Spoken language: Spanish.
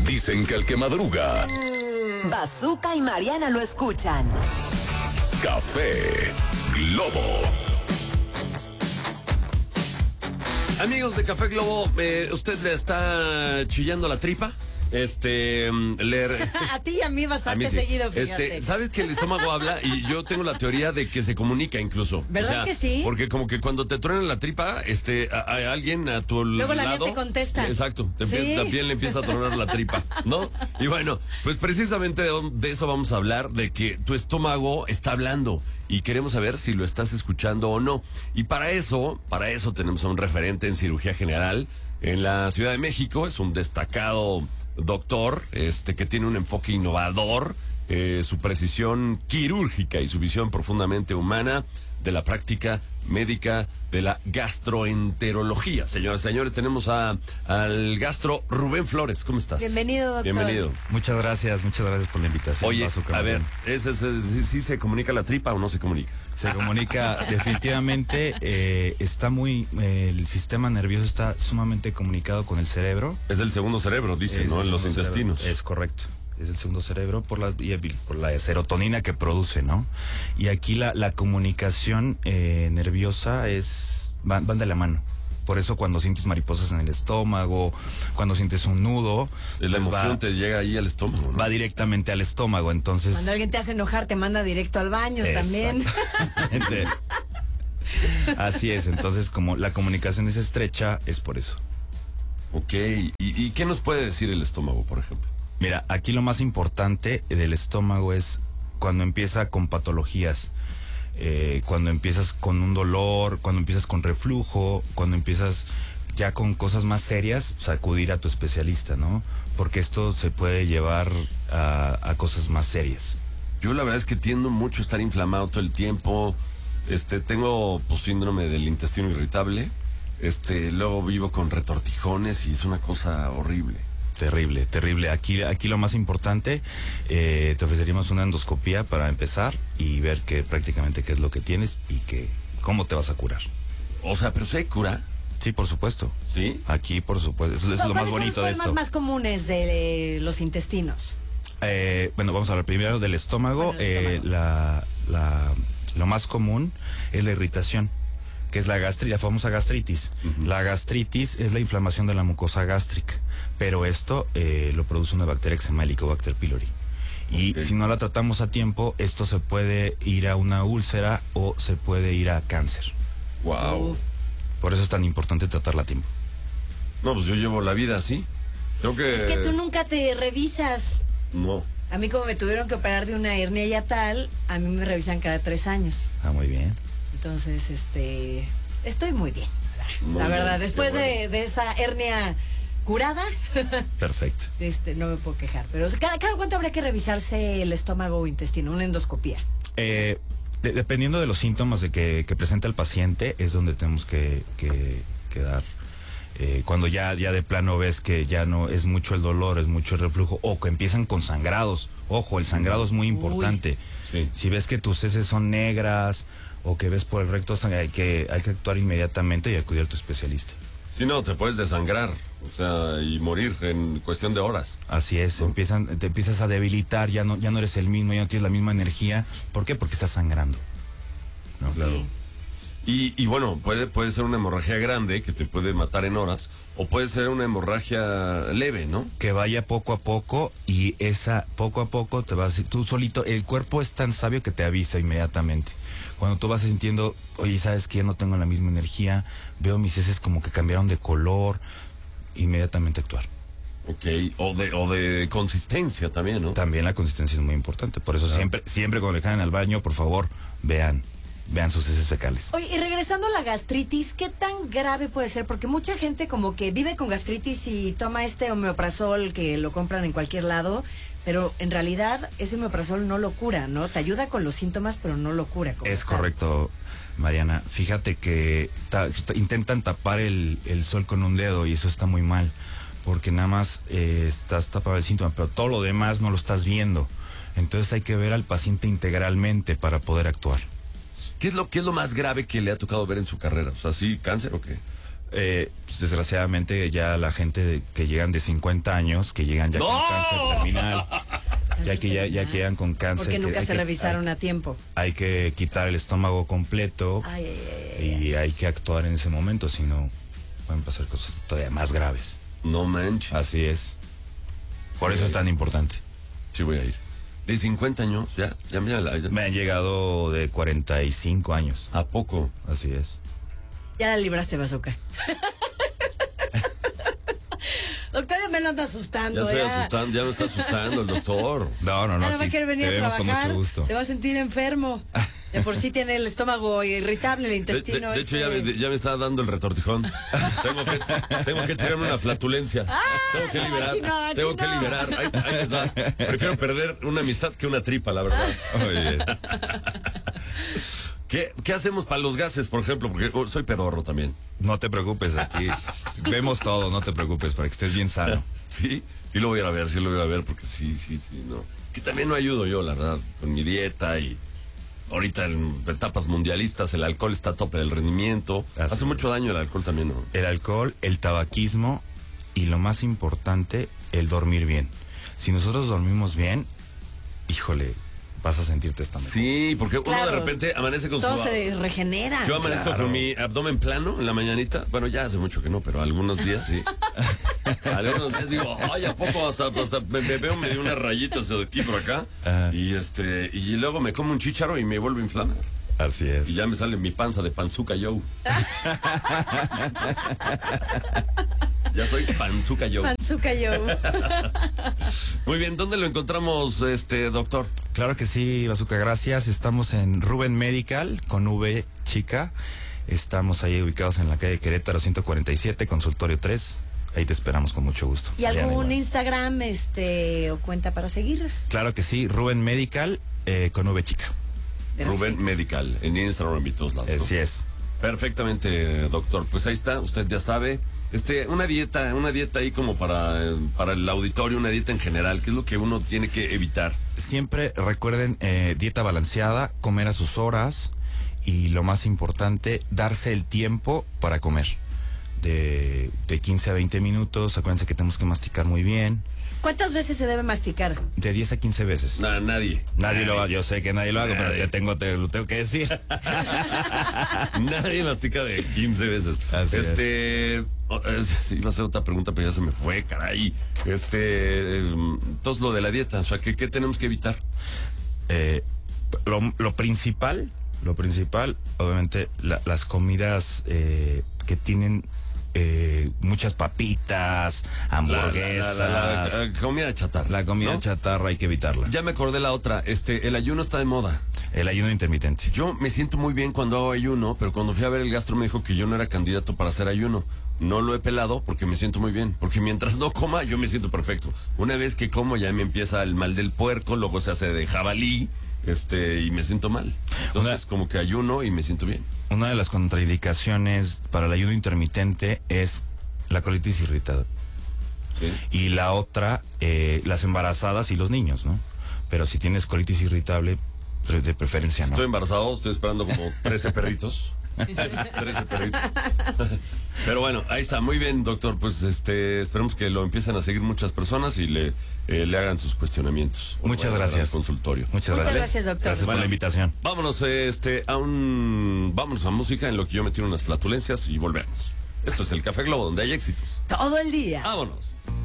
Dicen que el que madruga. Bazooka y Mariana lo escuchan. Café Globo. Amigos de Café Globo, ¿usted le está chillando la tripa? A ti y a mí bastante seguido, fíjate. ¿Sabes que el estómago habla? Y yo tengo la teoría de que se comunica incluso. ¿Verdad que sí? Porque como que cuando te truena la tripa, hay alguien a tu Luego lado. la mía te contesta. Exacto, Sí. también le empieza a tronar la tripa, ¿no? Y bueno, pues precisamente de eso vamos a hablar, de que tu estómago está hablando y queremos saber si lo estás escuchando o no. Y para eso tenemos a un referente en cirugía general en la Ciudad de México. Es un destacado doctor, que tiene un enfoque innovador, su precisión quirúrgica y su visión profundamente humana de la práctica médica de la gastroenterología. Señoras y señores, tenemos al gastro Rubén Flores. ¿Cómo estás? Bienvenido, doctor. Bienvenido. Muchas gracias por la invitación. Oye, Bazooka, a ver, Mariana. ¿sí se comunica la tripa o no se comunica? Se comunica definitivamente, el sistema nervioso está sumamente comunicado con el cerebro. Es el segundo cerebro, dicen, ¿no? En los intestinos. Es correcto. Es el segundo cerebro por la serotonina que produce, ¿no? Y aquí la comunicación nerviosa van de la mano. Por eso cuando sientes mariposas en el estómago, cuando sientes un nudo, Es la emoción te llega ahí al estómago, ¿no? va directamente al estómago. Entonces, Cuando alguien te hace enojar, te manda directo al baño también. Exactamente. Así es, entonces como la comunicación es estrecha, es por eso. Ok, ¿y qué nos puede decir el estómago, por ejemplo? Mira, aquí lo más importante del estómago es cuando empieza con patologías, cuando empiezas con un dolor, cuando empiezas con reflujo, cuando empiezas ya con cosas más serias, acudir a tu especialista, ¿no? Porque esto se puede llevar a cosas más serias. Yo la verdad es que tiendo mucho a estar inflamado todo el tiempo. Tengo síndrome del intestino irritable. Luego vivo con retortijones y es una cosa horrible. Terrible, terrible. Aquí lo más importante, te ofreceríamos una endoscopía para empezar y ver prácticamente qué es lo que tienes y cómo te vas a curar. O sea, pero si hay cura. Sí, por supuesto. ¿Sí? Aquí, por supuesto. Eso es lo más bonito de esto. ¿Cuáles son las formas más comunes de los intestinos? Bueno, vamos a hablar primero del estómago. Bueno, el estómago. Lo más común es la irritación, que es la famosa gastritis. Uh-huh. La gastritis es la inflamación de la mucosa gástrica, pero esto lo produce una bacteria que se llama Helicobacter pylori. Y si no la tratamos a tiempo, esto se puede ir a una úlcera o se puede ir a cáncer. Wow. Por eso es tan importante tratarla a tiempo. No, pues yo llevo la vida así. Creo que... Es que tú nunca te revisas. No. A mí como me tuvieron que operar de una hernia yatal, a mí me revisan cada 3 años. Ah, muy bien. Entonces, estoy muy bien. Muy la verdad, bien, después bueno. de esa hernia curada, Perfecto. no me puedo quejar. Pero ¿cada cuánto habría que revisarse el estómago o intestino? Una endoscopía. Dependiendo de los síntomas que presenta el paciente, es donde tenemos que dar. Cuando ya de plano ves que ya no es mucho el dolor, es mucho el reflujo, o que empiezan con sangrados. Ojo, el sangrado es muy importante. Sí. Si ves que tus heces son negras o que ves por el recto, hay que actuar inmediatamente y acudir a tu especialista. Si no, te puedes desangrar, o sea, y morir en cuestión de horas. Así es, ¿No? te empiezas a debilitar, ya no eres el mismo, ya no tienes la misma energía. ¿Por qué? Porque estás sangrando. ¿No? Claro. Y bueno, puede ser una hemorragia grande que te puede matar en horas, o puede ser una hemorragia leve, ¿no? Que vaya poco a poco y poco a poco te vas, tú solito, el cuerpo es tan sabio que te avisa inmediatamente. Cuando tú vas sintiendo, oye, ¿sabes qué? No tengo la misma energía, veo mis heces como que cambiaron de color, inmediatamente actuar. Ok, o de consistencia también, ¿no? También la consistencia es muy importante, por eso siempre cuando le caen al baño, por favor, vean sus heces fecales. Oye, y regresando a la gastritis, ¿qué tan grave puede ser? Porque mucha gente como que vive con gastritis y toma omeprazol que lo compran en cualquier lado, pero en realidad ese omeprazol no lo cura, ¿no? Te ayuda con los síntomas, pero no lo cura. Es correcto, Mariana. Fíjate que intentan tapar el sol con un dedo y eso está muy mal, porque nada más estás tapando el síntoma, pero todo lo demás no lo estás viendo. Entonces hay que ver al paciente integralmente para poder actuar. ¿Qué es lo más grave que le ha tocado ver en su carrera? O sea, ¿sí cáncer o qué? pues, desgraciadamente ya la gente que llegan de 50 años, que llegan ya con cáncer terminal, ya que llegan con cáncer. Porque nunca se revisaron a tiempo. Hay que quitar el estómago completo y hay que actuar en ese momento, si no pueden pasar cosas todavía más graves. No manches. Así es. Por eso es tan importante. Sí, voy a ir. De 50 años, ya. Me han llegado de 45 años. ¿A poco? Así es. Ya la libraste, Bazooka. Doctor, ya me lo anda asustando. Ya me está asustando el doctor. No. Ahora va a aquí querer venir te a vemos con trabajar. mucho gusto. Se va a sentir enfermo. De por sí tiene el estómago irritable, el intestino. De hecho, ya me está dando el retortijón. Tengo que tirarme una flatulencia. Tengo que liberar. Aquí no. Liberar. Ahí les va. Prefiero perder una amistad que una tripa, la verdad. Oye. ¿Qué hacemos para los gases, por ejemplo? Porque soy pedorro también. No te preocupes, aquí vemos todo, no te preocupes, para que estés bien sano. Sí lo voy a ir a ver, porque sí, no. Es que también no ayudo yo, la verdad, con mi dieta y ahorita en etapas mundialistas el alcohol está a tope del rendimiento. Hace mucho daño el alcohol también, ¿no? El alcohol, el tabaquismo y lo más importante, el dormir bien. Si nosotros dormimos bien, híjole, vas a sentirte esta mejor. Sí, porque Claro, uno de repente amanece con todo se regenera. Yo amanezco con mi abdomen plano en la mañanita. Bueno, ya hace mucho que no, pero algunos días sí. Algunos días digo, ay, ¿a poco hasta me veo medio unas rayitas de aquí por acá? Y luego me como un chícharo y me vuelvo a inflamar. Así es. Y ya me sale mi panza de Panzuca Joe. Ya soy Panzuca Joe. Panzuca Joe. Muy bien, ¿dónde lo encontramos, doctor? Claro que sí, Bazooka, gracias. Estamos en Ruben Medical, con V chica. Estamos ahí ubicados en la calle Querétaro 147, consultorio 3. Ahí te esperamos con mucho gusto. ¿Y algún Instagram o cuenta para seguir? Claro que sí, Ruben Medical, con V chica. Rubén Medical, en Instagram y todos lados. Así es. Perfectamente, doctor. Pues ahí está, usted ya sabe. Una dieta ahí como para el auditorio, una dieta en general, ¿qué es lo que uno tiene que evitar? Siempre recuerden, dieta balanceada, comer a sus horas y lo más importante, darse el tiempo para comer. De 15 a 20 minutos, acuérdense que tenemos que masticar muy bien. ¿Cuántas veces se debe masticar? De 10 a 15 veces. Nadie Lo hace, yo sé que nadie lo hace, pero te lo tengo que decir. Nadie mastica de 15 veces. Así sí, iba a hacer otra pregunta, pero ya se me fue, caray. Entonces lo de la dieta, o sea, ¿qué tenemos que evitar? Lo principal, obviamente, las comidas que tienen muchas papitas, hamburguesas. La comida chatarra. La comida ¿no? chatarra hay que evitarla. Ya me acordé la otra, el ayuno está de moda. El ayuno intermitente. Yo me siento muy bien cuando hago ayuno, pero cuando fui a ver el gastro me dijo que yo no era candidato para hacer ayuno. No lo he pelado porque me siento muy bien, porque mientras no coma yo me siento perfecto. Una vez que como ya me empieza el mal del puerco, luego se hace de jabalí, y me siento mal. Entonces como que ayuno y me siento bien. Una de las contraindicaciones para el ayuno intermitente es la colitis irritada. ¿Sí? Y la otra, las embarazadas y los niños, ¿no? Pero si tienes colitis irritable, de preferencia no. Estoy embarazado, estoy esperando como 13 perritos. 13 perritos. Pero bueno, ahí está, muy bien, doctor. Pues esperemos que lo empiecen a seguir muchas personas y le hagan sus cuestionamientos. Muchas gracias. Al consultorio. Muchas gracias, doctor. Gracias por la invitación. Vámonos, vámonos a música en lo que yo me tiro unas flatulencias y volvemos. Esto es el Café Globo, donde hay éxitos. Todo el día. Vámonos.